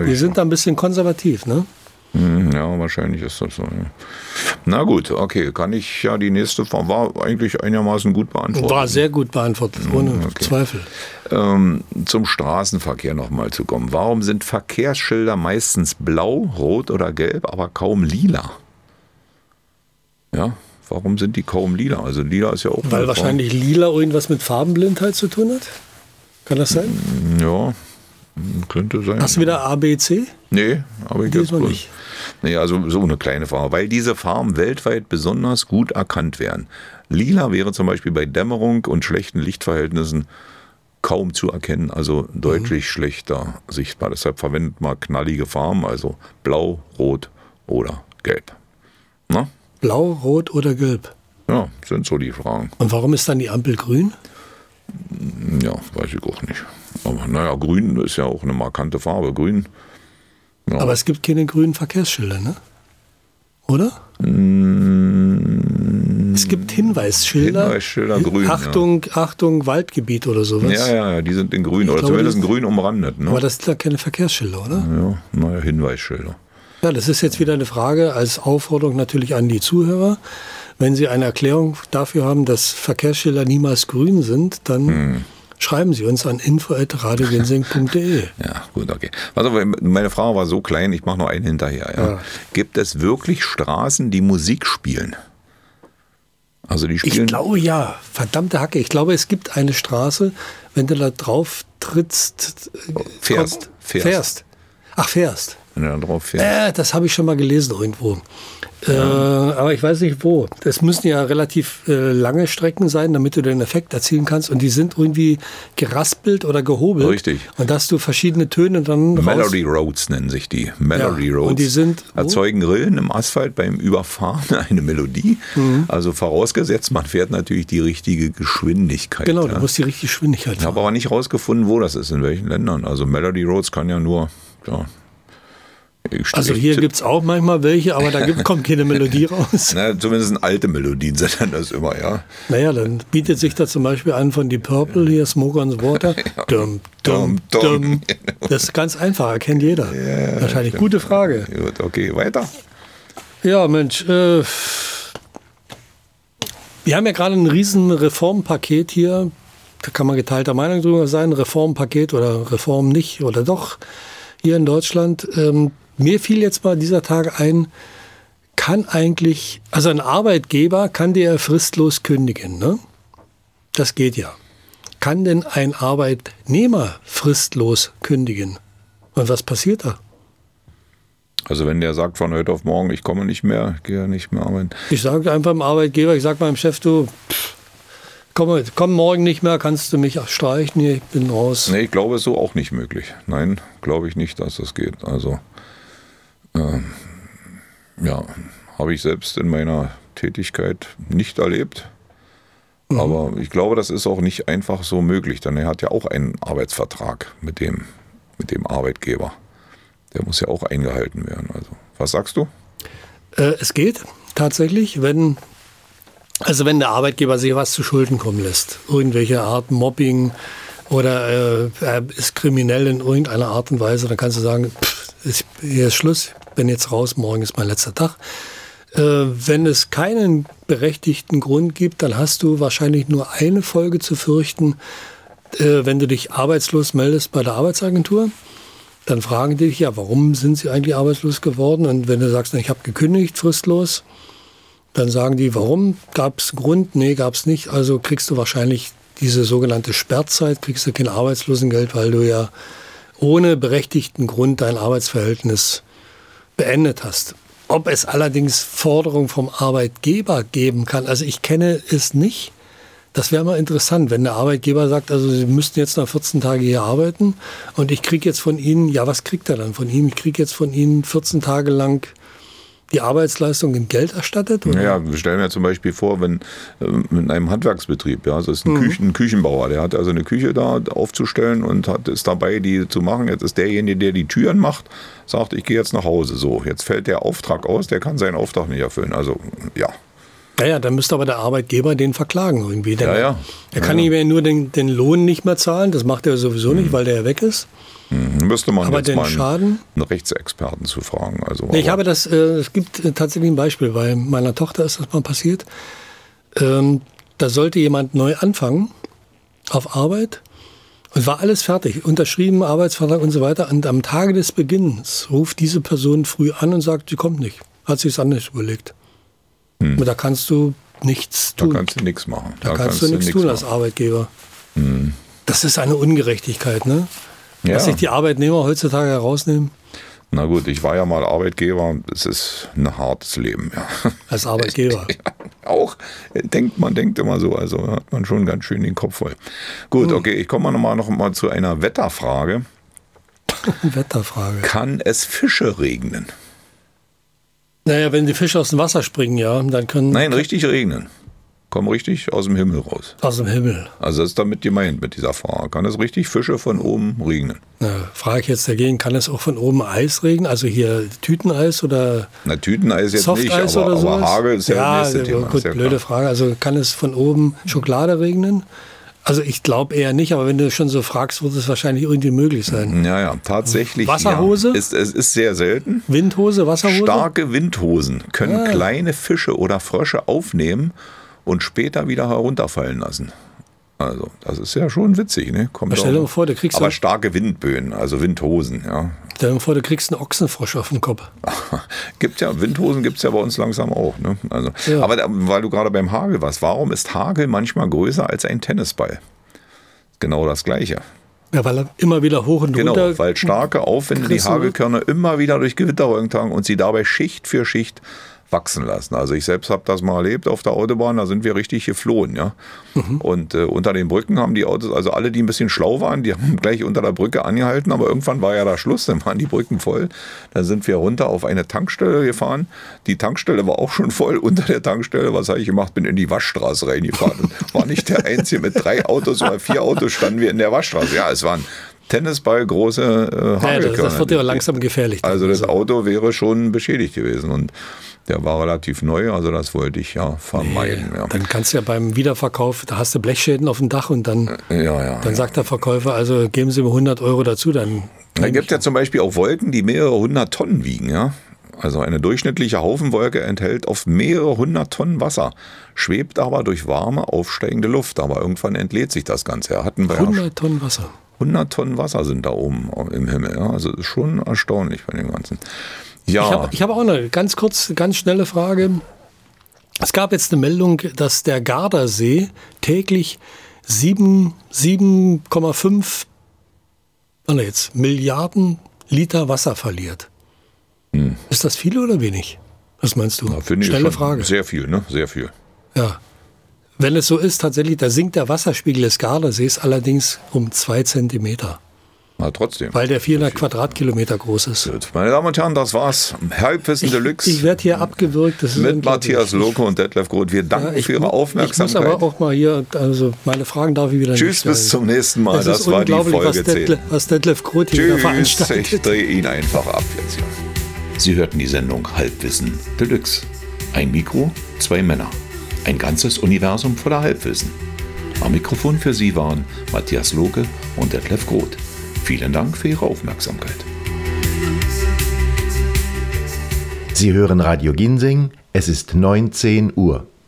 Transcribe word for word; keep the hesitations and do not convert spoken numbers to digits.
Wir sind da ein bisschen konservativ, ne? Ja, wahrscheinlich ist das so. Ja. Na gut, okay, kann ich ja die nächste Frage, war eigentlich einigermaßen gut beantwortet. War sehr gut beantwortet, ohne okay. Zweifel. Ähm, zum Straßenverkehr nochmal zu kommen. Warum sind Verkehrsschilder meistens blau, rot oder gelb, aber kaum lila? Ja, warum sind die kaum lila? Also lila ist ja auch... Weil wahrscheinlich lila irgendwas mit Farbenblindheit zu tun hat? Kann das sein? Ja, könnte sein. Hast du wieder A, B, C? Nee, aber ich jetzt nicht. Nee, also so eine kleine Farbe. Weil diese Farben weltweit besonders gut erkannt werden. Lila wäre zum Beispiel bei Dämmerung und schlechten Lichtverhältnissen kaum zu erkennen, also deutlich mhm. schlechter sichtbar. Deshalb verwendet man knallige Farben, also blau, rot oder gelb. Na? Blau, rot oder gelb? Ja, sind so die Fragen. Und warum ist dann die Ampel grün? Ja, weiß ich auch nicht. Aber naja, grün ist ja auch eine markante Farbe. Grün. Ja. Aber es gibt keine grünen Verkehrsschilder, ne? Oder? Mm, es gibt Hinweisschilder. Hinweisschilder grün. Achtung, ja. Achtung, Waldgebiet oder sowas. Ja, ja, ja, die sind in grün. Ich oder glaube, zumindest in grün umrandet. Ne? Aber das sind ja keine Verkehrsschilder, oder? Ja, naja, Hinweisschilder. Ja, das ist jetzt wieder eine Frage als Aufforderung natürlich an die Zuhörer. Wenn Sie eine Erklärung dafür haben, dass Verkehrsschilder niemals grün sind, dann hm. schreiben Sie uns an info at radio ginseng punkt de. Ja, gut, okay. Also meine Frage war so klein, ich mache noch einen hinterher. Ja. Ja. Gibt es wirklich Straßen, die Musik spielen? Also die spielen? Ich glaube ja, verdammte Hacke. Ich glaube, es gibt eine Straße, wenn du da drauf trittst, fährst, kommt, fährst. fährst. Ach, fährst. Wenn du da drauf fährst. Äh, das habe ich schon mal gelesen irgendwo. Ja. Äh, aber ich weiß nicht wo. Das müssen ja relativ äh, lange Strecken sein, damit du den Effekt erzielen kannst. Und die sind irgendwie geraspelt oder gehobelt. Richtig. Und dass du verschiedene Töne dann Melody raus Roads nennen sich die. Melody ja. Roads. Und die sind erzeugen Rillen im Asphalt beim Überfahren eine Melodie. Mhm. Also vorausgesetzt, man fährt natürlich die richtige Geschwindigkeit. Genau, ja. du musst die richtige Geschwindigkeit fahren. Ich habe aber nicht rausgefunden, wo das ist, in welchen Ländern. Also Melody Roads kann ja nur... Ja, also hier gibt es auch manchmal welche, aber da gibt, kommt keine Melodie raus. Na, zumindest alte Melodien sind dann das immer, ja. Naja, dann bietet sich da zum Beispiel an von Deep Purple, hier Smoke on the Water. Ja. Dum, dum, dum, dum. Das ist ganz einfach, kennt jeder. Ja, wahrscheinlich. Stimmt. Gute Frage. Gut, okay, weiter. Ja, Mensch, äh, wir haben ja gerade ein riesen Reformpaket hier. Da kann man geteilter Meinung drüber sein, Reformpaket oder Reform nicht oder doch hier in Deutschland. Ähm, Mir fiel jetzt mal dieser Tag ein, kann eigentlich, also ein Arbeitgeber kann dir fristlos kündigen, ne? Das geht ja. Kann denn ein Arbeitnehmer fristlos kündigen? Und was passiert da? Also wenn der sagt von heute auf morgen, ich komme nicht mehr, ich gehe nicht mehr arbeiten. Ich sage einfach dem Arbeitgeber, ich sage meinem Chef, du, pff, komm, komm morgen nicht mehr, kannst du mich streichen, ich bin raus. Nee, ich glaube, es ist so auch nicht möglich. Nein, glaube ich nicht, dass das geht. Also Ähm, ja, habe ich selbst in meiner Tätigkeit nicht erlebt. Mhm. Aber ich glaube, das ist auch nicht einfach so möglich, denn er hat ja auch einen Arbeitsvertrag mit dem, mit dem Arbeitgeber. Der muss ja auch eingehalten werden. Also, was sagst du? Äh, es geht tatsächlich, wenn, also wenn der Arbeitgeber sich was zu Schulden kommen lässt. Irgendwelche Art Mobbing oder äh, er ist kriminell in irgendeiner Art und Weise, dann kannst du sagen, pff, ist, hier ist Schluss, bin jetzt raus, morgen ist mein letzter Tag. Äh, wenn es keinen berechtigten Grund gibt, dann hast du wahrscheinlich nur eine Folge zu fürchten. Äh, wenn du dich arbeitslos meldest bei der Arbeitsagentur, dann fragen die dich, ja, warum sind sie eigentlich arbeitslos geworden? Und wenn du sagst, ich habe gekündigt, fristlos, dann sagen die, warum? Gab es einen Grund? Nee, gab es nicht. Also kriegst du wahrscheinlich diese sogenannte Sperrzeit, kriegst du kein Arbeitslosengeld, weil du ja ohne berechtigten Grund dein Arbeitsverhältnis beendet hast. Ob es allerdings Forderungen vom Arbeitgeber geben kann, also ich kenne es nicht. Das wäre mal interessant, wenn der Arbeitgeber sagt, also Sie müssten jetzt noch vierzehn Tage hier arbeiten und ich kriege jetzt von Ihnen, ja, was kriegt er dann von ihm? Ich kriege jetzt von Ihnen vierzehn Tage lang die Arbeitsleistung in Geld erstattet? Oder? Ja, wir stellen mir zum Beispiel vor, wenn äh, in einem Handwerksbetrieb, ja, also ist ein, mhm. Küchen, ein Küchenbauer, der hat also eine Küche da aufzustellen und hat, ist dabei, die zu machen. Jetzt ist derjenige, der die Türen macht, sagt, ich gehe jetzt nach Hause. So, jetzt fällt der Auftrag aus, der kann seinen Auftrag nicht erfüllen. Also, ja. Naja, dann müsste aber der Arbeitgeber den verklagen irgendwie. Der, Ja, ja. Er kann ja, ihm ja nur den, den Lohn nicht mehr zahlen, das macht er sowieso nicht, weil der ja weg ist. Mhm. Müsste man Aber jetzt den mal einen, Schaden? einen Rechtsexperten zu fragen. Also, Nee, ich aber- habe das, äh, es gibt äh, tatsächlich ein Beispiel, bei meiner Tochter ist das mal passiert. Ähm, da sollte jemand neu anfangen auf Arbeit und war alles fertig, unterschrieben, Arbeitsvertrag und so weiter. Und am Tage des Beginns ruft diese Person früh an und sagt, sie kommt nicht, hat sich es anders überlegt. Hm. Und da kannst du nichts Da tun. kannst du nichts machen. Da, kannst, du nichts tun als Arbeitgeber. Hm. Das ist eine Ungerechtigkeit, ne? Ja. Was sich die Arbeitnehmer heutzutage herausnehmen Na gut, ich war ja mal Arbeitgeber. Es ist ein hartes Leben. Ja. als Arbeitgeber. Ja, auch denkt man denkt immer so, also hat man schon ganz schön den Kopf voll. Gut, okay, ich komme noch mal, noch mal zu einer Wetterfrage. Wetterfrage. Kann es Fische regnen? Naja, wenn die Fische aus dem Wasser springen, ja, dann können Nein, richtig regnen. Kommen richtig aus dem Himmel raus. aus dem Himmel. Also das ist damit gemeint mit dieser Frage. Kann es richtig Fische von oben regnen? Na, frage ich jetzt dagegen, kann es auch von oben Eis regnen? Also hier Tüteneis oder Na, Tüteneis jetzt nicht, Softeis aber, oder so? aber Hagel ist ja, ja das nächste Thema. Gut, ist ja blöde klar. Frage. Also kann es von oben Schokolade regnen? Also ich glaube eher nicht, aber wenn du schon so fragst, wird es wahrscheinlich irgendwie möglich sein. Ja, ja, tatsächlich. Wasserhose? Ja. Ist, es ist sehr selten. Windhose, Wasserhose? Starke Windhosen können Ah. kleine Fische oder Frösche aufnehmen und später wieder herunterfallen lassen. Also, das ist ja schon witzig, ne? Kommt Aber stell dir auch- mal vor, du kriegst aber so- starke Windböen, also Windhosen, ja. Stell dir mal vor, du kriegst einen Ochsenfrosch auf den Kopf. Gibt ja, Windhosen gibt es ja bei uns langsam auch. Ne? Also, Ja. Aber da, weil du gerade beim Hagel warst, warum ist Hagel manchmal größer als ein Tennisball? Genau das Gleiche. Ja, weil er immer wieder hoch und Genau, runter. weil starke Aufwinde die gerissen wird. Hagelkörner immer wieder durch Gewitterwolken tragen und sie dabei Schicht für Schicht wachsen lassen. Also ich selbst habe das mal erlebt auf der Autobahn, da sind wir richtig geflohen. Ja? Mhm. Und äh, unter den Brücken haben die Autos, also alle, die ein bisschen schlau waren, die haben gleich unter der Brücke angehalten, aber irgendwann war ja da Schluss, dann waren die Brücken voll. Dann sind wir runter auf eine Tankstelle gefahren. Die Tankstelle war auch schon voll. Unter der Tankstelle, was habe ich gemacht? Bin in die Waschstraße reingefahren und war nicht der Einzige. Mit drei Autos oder vier Autos standen wir in der Waschstraße. Ja, es waren Tennisball große äh, Ja, Hagelkörner. das, das wird ja langsam gefährlich. Also das Auto wäre schon beschädigt gewesen und der war relativ neu, also das wollte ich ja vermeiden. Ja, Dann kannst du ja beim Wiederverkauf, da hast du Blechschäden auf dem Dach und dann, ja, ja. dann ja. sagt der Verkäufer, also geben Sie mir hundert Euro dazu, dann... Da gibt es ja zum Beispiel auch Wolken, die mehrere hundert Tonnen wiegen. Ja? Also eine durchschnittliche Haufenwolke enthält oft mehrere hundert Tonnen Wasser, schwebt aber durch warme, aufsteigende Luft. Aber irgendwann entlädt sich das Ganze. Ja, hatten wir ja hundert Tonnen Wasser. hundert Tonnen Wasser sind da oben im Himmel. Ja? Also das ist schon erstaunlich bei dem Ganzen. Ja, Ich habe ich hab auch eine ganz kurz, ganz schnelle Frage. Es gab jetzt eine Meldung, dass der Gardasee täglich sieben Komma fünf warte jetzt, Milliarden Liter Wasser verliert. Hm. Ist das viel oder wenig? Was meinst du? da finde ich Schnelle schon Frage. sehr viel, ne? Sehr viel. Ja. Wenn es so ist, tatsächlich, da sinkt der Wasserspiegel des Gardasees allerdings um zwei Zentimeter, Na trotzdem. weil der vierhundert Quadratkilometer groß ist. Gut. Meine Damen und Herren, das war's. Halbwissen Deluxe. Ich werde hier abgewürgt. Das ist Mit unglaublich. Matthias Loko und Detlef Groth. Wir danken Ja, ich für Ihre mu- Aufmerksamkeit. Ich muss aber auch mal hier, also meine Fragen darf ich wieder nicht Tschüss, stellen. bis zum nächsten Mal. Es Das ist war die unglaublich, Folge was Detlef, zehn. was Detlef Groth hier wieder Tschüss, ich veranstaltet. drehe ihn einfach ab jetzt hier. Sie hörten die Sendung Halbwissen Deluxe. Ein Mikro, zwei Männer. Ein ganzes Universum voller Halbwissen. Am Mikrofon für Sie waren Matthias Loke und Detlef Groth. Vielen Dank für Ihre Aufmerksamkeit. Sie hören Radio Ginseng, es ist neunzehn Uhr.